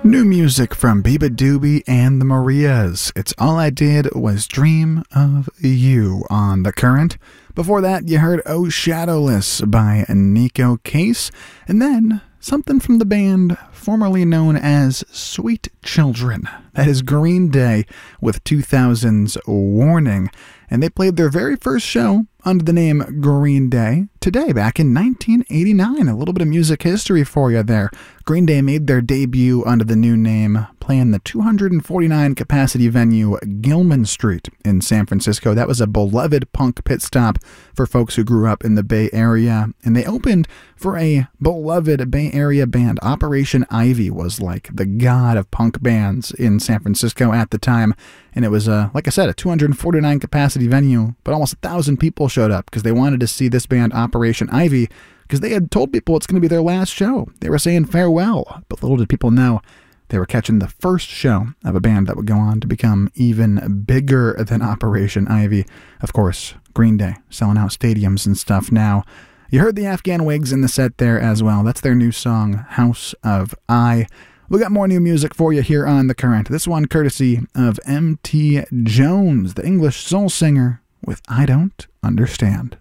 New music from Biba Doobie and the Marias. It's All I Did Was Dream of You on The Current. Before that, you heard Oh Shadowless by Nico Case. And then something from the band formerly known as Sweet Children. That is Green Day with 2000's Warning. And they played their very first show under the name Green Day today, back in 1989. A little bit of music history for you there. Green Day made their debut under the new name, playing the 249 capacity venue Gilman Street in San Francisco. That was a beloved punk pit stop for folks who grew up in the Bay Area. And they opened for a beloved Bay Area band. Operation Ivy was like the god of punk bands in San Francisco at the time. And it was, like I said, a 249 capacity venue, but almost 1,000 people showed up because they wanted to see this band, Operation Ivy, because they had told people it's going to be their last show. They were saying farewell, but little did people know they were catching the first show of a band that would go on to become even bigger than Operation Ivy. Of course, Green Day, selling out stadiums and stuff now. You heard the Afghan Wigs in the set there as well. That's their new song, House of I. We got more new music for you here on The Current. This one courtesy of M.T. Jones, the English soul singer with I Don't Understand.